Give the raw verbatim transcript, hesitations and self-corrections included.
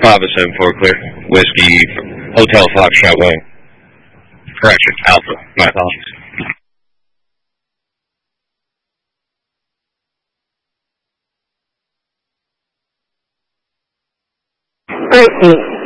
Papa seven four clear. Whiskey, Hotel Foxtrot Wing. Correction, Alpha. My apologies. Great.